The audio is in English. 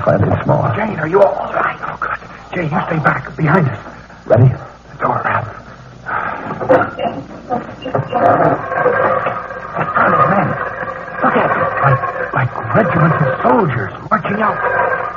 plenty small. Jane, are you all right? Oh, good. Jane, you stay back, behind us. Ready? The door around. Men. Look at them. Like regiments of soldiers marching out.